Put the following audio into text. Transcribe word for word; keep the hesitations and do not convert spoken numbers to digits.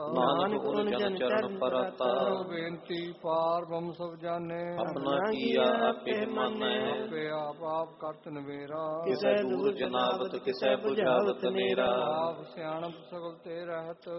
Nanak on ਜਨ ਚਰਨ ਪਰਾਤਾ। ਬੇਨਤੀ ਪਾਰ ਬ੍ਰਹਮ ਸਭ ਜਾਣੇ, ਆਪਣਾ ਕੀਆ ਆਪੇ ਮਾਨੈ। ਆਪੇ ਆਪ ਆਪ ਕਰਤ ਨਵੇਰਾ, ਕਿਸੈ ਦੂਰ ਜਨਾਵਤ ਕਿਸੈ ਬੁਝਾਵਤ ਨੇਰਾ। ਆਪ ਸਿਆਣਪ ਸਗਲ ਤੇ ਰਹਿਤ,